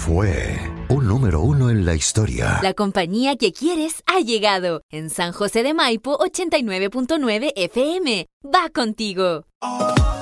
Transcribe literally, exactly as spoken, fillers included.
fue un número uno en la historia. La compañía que quieres ha llegado. En San José de Maipo, ochenta y nueve punto nueve F M. Va contigo.